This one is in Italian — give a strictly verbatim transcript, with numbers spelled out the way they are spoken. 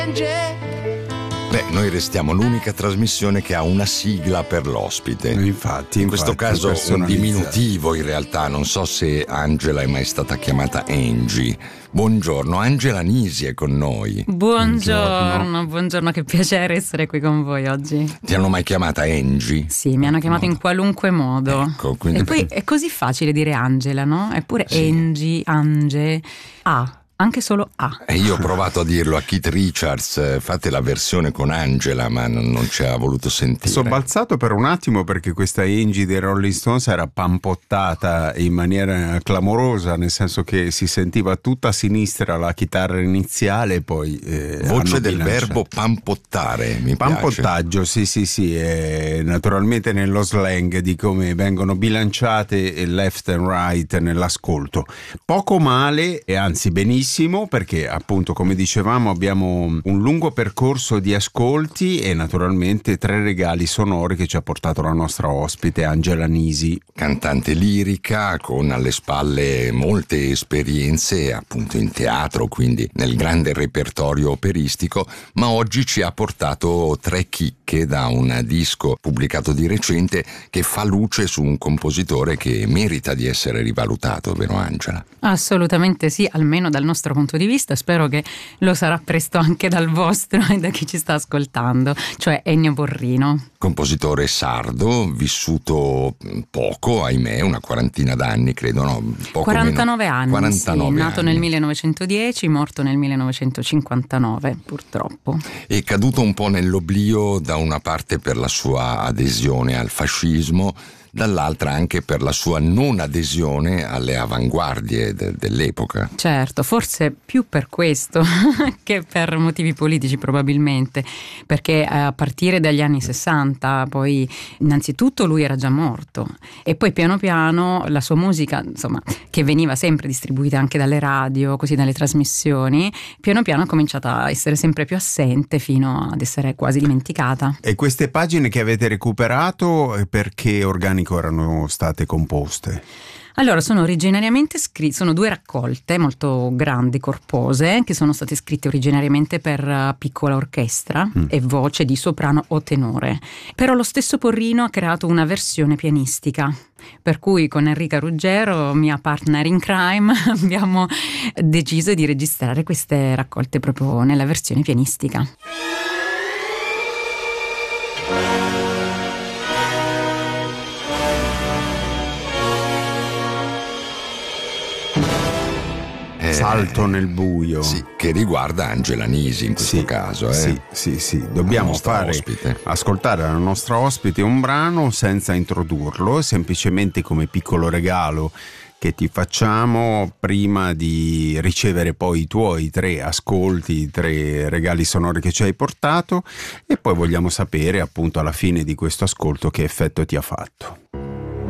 Beh, noi restiamo l'unica trasmissione che ha una sigla per l'ospite. Infatti, in questo infatti, caso un diminutivo in realtà. Non so se Angela è mai stata chiamata Angie. Buongiorno, Angela Nisi è con noi. Buongiorno, buongiorno, buongiorno, che piacere essere qui con voi oggi. Ti hanno mai chiamata Angie? Sì, mi hanno chiamato in qualunque modo. Ecco, quindi... E poi è così facile dire Angela, no? Eppure sì. Angie, Ange, A. Anche solo A. E io ho provato a dirlo a Keith Richards, fate la versione con Angela, ma non, non ci ha voluto sentire. Sono balzato per un attimo perché questa Angie dei Rolling Stones era pampottata in maniera clamorosa, nel senso che si sentiva tutta a sinistra la chitarra iniziale e poi eh, voce del bilanciato. verbo pampottare, mi Pampottaggio, piace. sì sì sì, eh, naturalmente nello slang di come vengono bilanciate left and right nell'ascolto. Poco male e anzi benissimo, perché appunto, come dicevamo, abbiamo un lungo percorso di ascolti e naturalmente tre regali sonori che ci ha portato la nostra ospite Angela Nisi, cantante lirica con alle spalle molte esperienze appunto in teatro, quindi nel grande repertorio operistico, ma oggi ci ha portato tre chicche da un disco pubblicato di recente che fa luce su un compositore che merita di essere rivalutato, vero Angela? Assolutamente sì, almeno dal nostro punto di vista, spero che lo sarà presto anche dal vostro e da chi ci sta ascoltando, cioè Ennio Porrino. Compositore sardo, vissuto poco, ahimè, una quarantina d'anni, credo, no? Poco quarantanove meno. anni, quarantanove sì, nato anni. nel millenovecentodieci, morto nel millenovecentocinquantanove, purtroppo. È caduto un po' nell'oblio, da una parte per la sua adesione al fascismo, dall'altra anche per la sua non adesione alle avanguardie de- dell'epoca. Certo, forse più per questo che per motivi politici probabilmente, perché a partire dagli anni sessanta poi innanzitutto lui era già morto e poi piano piano la sua musica, insomma, che veniva sempre distribuita anche dalle radio, così dalle trasmissioni, piano piano ha cominciato a essere sempre più assente fino ad essere quasi dimenticata. E queste pagine che avete recuperato, perché organi erano state composte? Allora, sono originariamente scritte, sono due raccolte molto grandi, corpose, che sono state scritte originariamente per uh, piccola orchestra mm. e voce di soprano o tenore. Però lo stesso Porrino ha creato una versione pianistica, per cui con Enrica Ruggero, mia partner in crime, abbiamo deciso di registrare queste raccolte proprio nella versione pianistica. Salto nel buio. Sì, che riguarda Angela Nisi in questo sì, caso. Eh? Sì, sì, sì. Dobbiamo fare ospite. ascoltare alla nostra ospite un brano senza introdurlo, semplicemente come piccolo regalo che ti facciamo prima di ricevere poi i tuoi tre ascolti, i tre regali sonori che ci hai portato, e poi vogliamo sapere appunto alla fine di questo ascolto che effetto ti ha fatto.